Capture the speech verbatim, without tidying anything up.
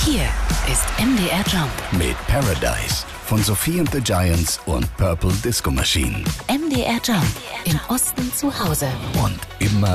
Hier ist M D R Jump mit Paradise von Sophie and the Giants und Purple Disco Machine. M D R Jump. Im Osten zu Hause. Und immer